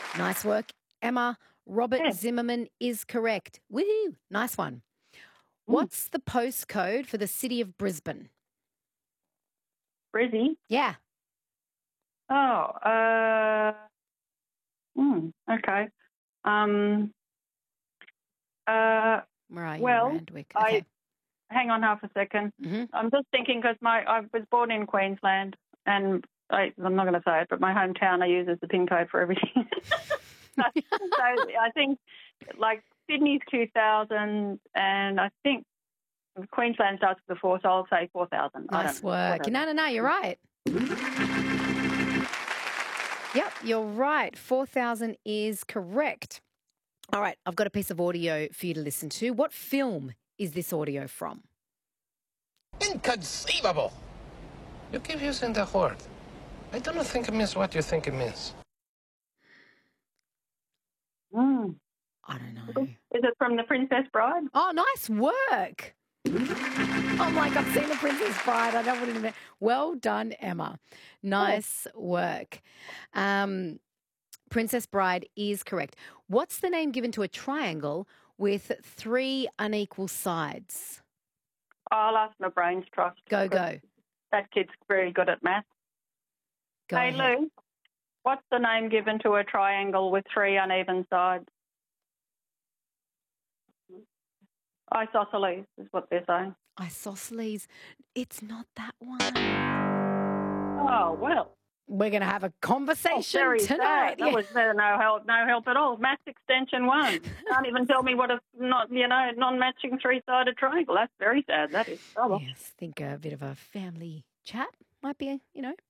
Nice work, Emma. Robert Zimmerman is correct. Woohoo! Nice one. What's the postcode for the city of Brisbane? Brizzy. Yeah. Oh, okay. Where are you, well, Randwick? Okay. Hang on half a second. I'm just thinking because I was born in Queensland and I'm not going to say it, but my hometown I use as the pin code for everything. so I think like Sydney's 2000 and I think Queensland starts with the 4, so I'll say 4,000. Nice work. No, you're right. Yep, you're right. 4,000 is correct. All right, I've got a piece of audio for you to listen to. What film is this audio from? Inconceivable! You keep using the word. I don't think it means what you think it means. I don't know. Is it from The Princess Bride? Oh, nice work. I'm like, I've seen The Princess Bride. I don't want to know. Well done, Emma. Nice work. Princess Bride is correct. What's the name given to a triangle with 3 unequal sides? I'll ask my brains trust. Go. That kid's very good at math. Go hey, ahead. Lou, what's the name given to a triangle with 3 uneven sides? Isosceles is what they're saying. Isosceles. It's not that one. Oh, well. We're going to have a conversation very tonight. Sad. That was no help at all. Maths extension 1. Can't even tell me what a non-matching 3-sided triangle. That's very sad. That is trouble. Yes, think a bit of a family chat might be,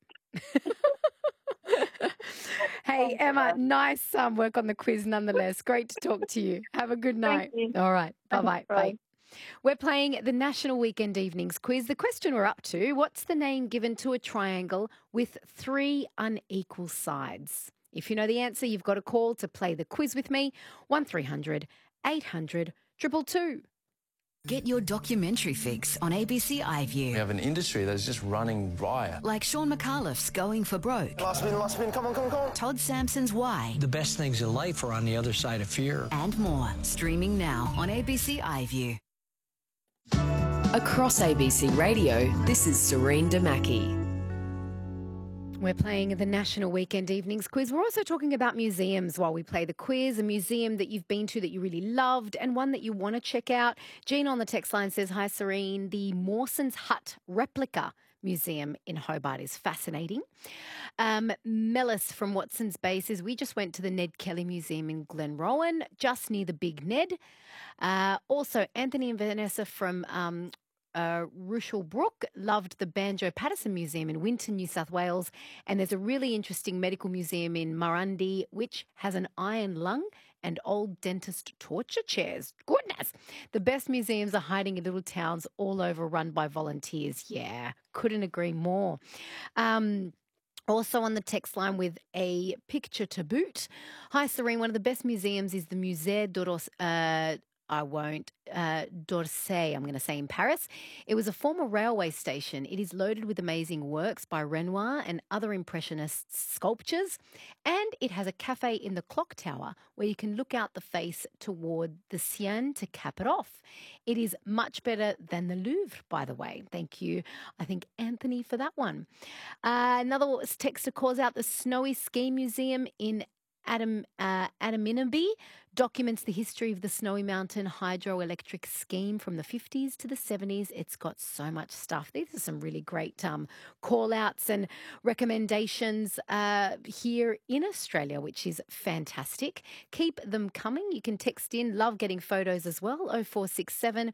Hey, Emma, nice work on the quiz nonetheless. Great to talk to you. Have a good night. Thank you. All right. Bye-bye. Bye. Bye. We're playing the National Weekend Evenings quiz. The question we're up to, what's the name given to a triangle with 3 unequal sides? If you know the answer, you've got a call to play the quiz with me, 1300 800 222. Get your documentary fix on ABC iView. We have an industry that's just running riot. Like Sean McAuliffe's Going for Broke. Last spin, come on. Todd Sampson's Why. The best things in life are on the other side of fear. And more. Streaming now on ABC iView. Across ABC Radio, this is Serene Damaki. We're playing the National Weekend Evenings quiz. We're also talking about museums while we play the quiz, a museum that you've been to that you really loved and one that you want to check out. Jean on the text line says, hi, Serene, the Mawson's Hut replica museum in Hobart is fascinating. Mellis from Watson's Bay says, we just went to the Ned Kelly Museum in Glenrowan, just near the Big Ned. Also, Anthony and Vanessa from Rushall Brook loved the Banjo Patterson Museum in Winton, New South Wales. And there's a really interesting medical museum in Murrundi, which has an iron lung and old dentist torture chairs. Goodness. The best museums are hiding in little towns all over, run by volunteers. Yeah, couldn't agree more. Also on the text line with a picture to boot. Hi, Serene. One of the best museums is the Musée d'Orsay. d'Orsay, I'm going to say, in Paris. It was a former railway station. It is loaded with amazing works by Renoir and other Impressionist sculptures. And it has a cafe in the clock tower where you can look out the face toward the Seine to cap it off. It is much better than the Louvre, by the way. Thank you, I think, Anthony, for that one. Another texter calls out the Snowy Ski Museum in Adaminaby documents the history of the Snowy Mountain hydroelectric scheme from the 50s to the 70s. It's got so much stuff. These are some really great call-outs and recommendations here in Australia, which is fantastic. Keep them coming. You can text in. Love getting photos as well. 0467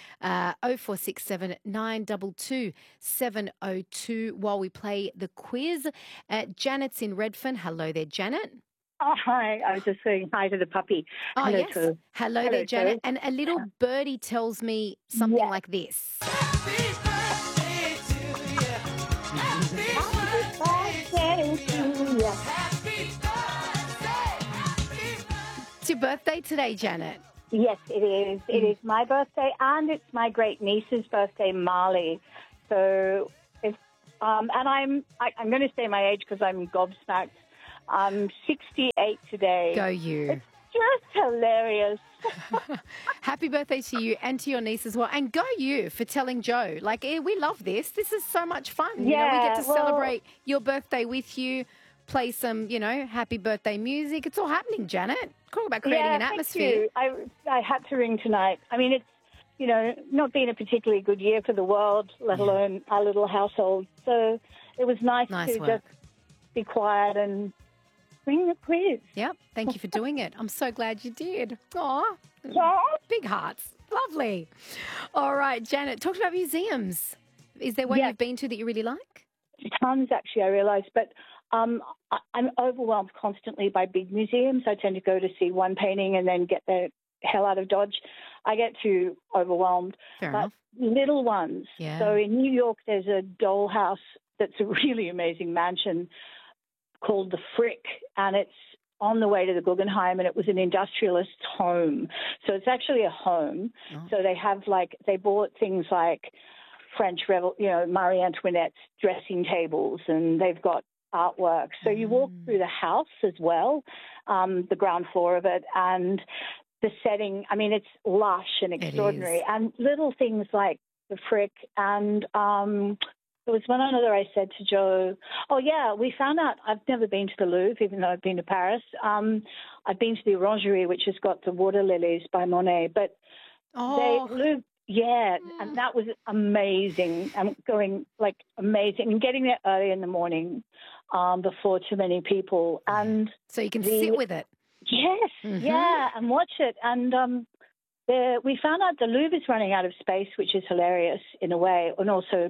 922 702 while we play the quiz. Janet's in Redfern. Hello there, Janet. Oh, hi. I was just saying hi to the puppy. Oh, hello, yes. to... Hello there, Janet. And a little birdie tells me something like this. Happy birthday to you. Happy birthday to you. Happy birthday. It's your birthday today, Janet. Yes, it is. It is my birthday and it's my great niece's birthday, Marley. So, and I'm going to say my age because I'm gobsmacked. I'm 68 today. Go you. It's just hilarious. Happy birthday to you and to your niece as well. And go you for telling Joe. Like, we love this. This is so much fun. We get to celebrate your birthday with you, play some, happy birthday music. It's all happening, Janet. Talk about creating an atmosphere. Thank you. I had to ring tonight. I mean, it's, not been a particularly good year for the world, let alone our little household. So it was nice to work. just be quiet and bring the quiz. Yep. Thank you for doing it. I'm so glad you did. Aw. Yeah. Big hearts. Lovely. All right, Janet, talk about museums. Is there one you've been to that you really like? Tons, actually, I realise. But I'm overwhelmed constantly by big museums. I tend to go to see one painting and then get the hell out of Dodge. I get too overwhelmed. Fair enough. Little ones. Yeah. So in New York, there's a dollhouse that's a really amazing mansion called the Frick, and it's on the way to the Guggenheim, and it was an industrialist's home. So it's actually a home. Oh. So they bought things like Marie Antoinette's dressing tables, and they've got artwork. So you walk through the house as well, the ground floor of it, and the setting, I mean, it's lush and extraordinary. And little things like the Frick, and there was one other I said to Joe, we found out, I've never been to the Louvre, even though I've been to Paris. I've been to the Orangerie, which has got the water lilies by Monet. But and that was amazing. I'm going, amazing. And getting there early in the morning before too many people. And so you can sit with it. Yes, and watch it. And we found out the Louvre is running out of space, which is hilarious in a way, and also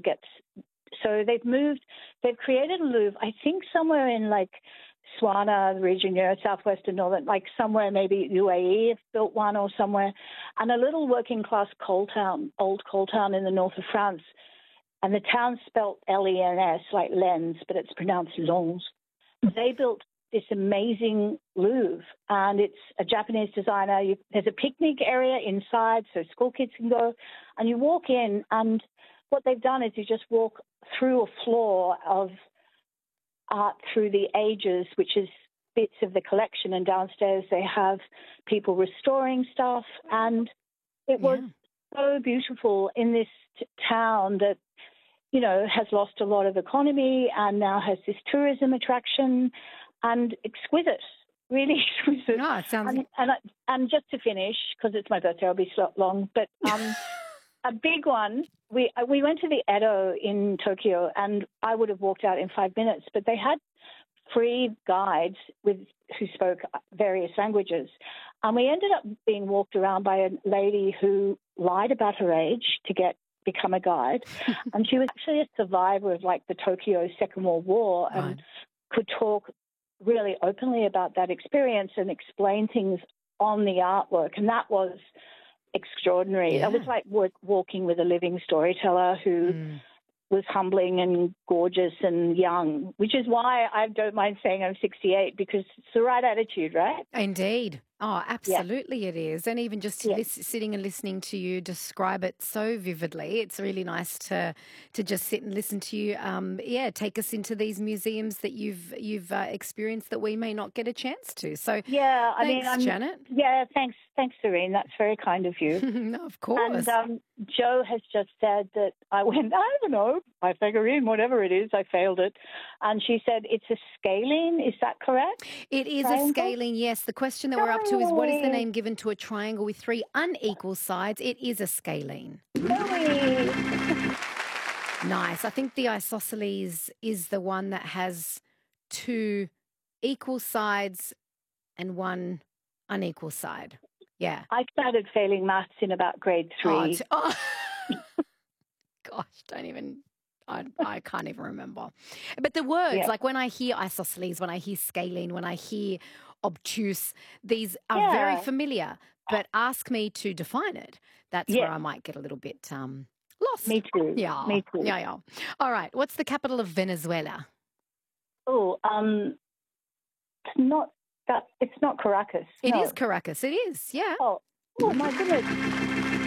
so they've created a Louvre, I think somewhere in Swana, the region, southwest and northern, somewhere maybe UAE have built one or somewhere, and a little working class old coal town in the north of France. And the town's spelt Lens, like lens, but it's pronounced Lens. They built this amazing Louvre, and it's a Japanese designer. There's a picnic area inside so school kids can go, and you walk in, and what they've done is you just walk through a floor of art through the ages, which is bits of the collection, and downstairs they have people restoring stuff, and it was so beautiful in this town that, has lost a lot of economy and now has this tourism attraction. And exquisite, really exquisite. No, it sounds... And just to finish, because it's my birthday, I'll be long, but a big one, we went to the Edo in Tokyo, and I would have walked out in 5 minutes, but they had free guides who spoke various languages. And we ended up being walked around by a lady who lied about her age to become a guide. And she was actually a survivor of the Tokyo Second World War and could talk really openly about that experience and explain things on the artwork. And that was extraordinary. Yeah. It was like walking with a living storyteller who was humbling and gorgeous and young, which is why I don't mind saying I'm 68, because it's the right attitude, right? Indeed. Oh, absolutely it is. And even just sitting and listening to you describe it so vividly, it's really nice to just sit and listen to you. Take us into these museums that you've experienced that we may not get a chance to. So thanks, Janet. Yeah, thanks, Serene. That's very kind of you. No, of course. And Joe has just said that I went, I don't know, Pythagorean, whatever it is, I failed it. And she said it's a scalene. Is that correct? It is a scalene, yes. The question that we're up to is, what is the name given to a triangle with three unequal sides? It is a scalene. Nice. I think the isosceles is the one that has two equal sides and one unequal side. Yeah. I started failing maths in about grade 3. Gosh, don't even... I can't even remember. But the words, like when I hear isosceles, when I hear scalene, when I hear obtuse, these are very familiar. But ask me to define it. That's where I might get a little bit lost. Me too. Yeah. Me too. Yeah. All right. What's the capital of Venezuela? Oh, it's not Caracas. It is Caracas. It is, yeah. Oh my goodness.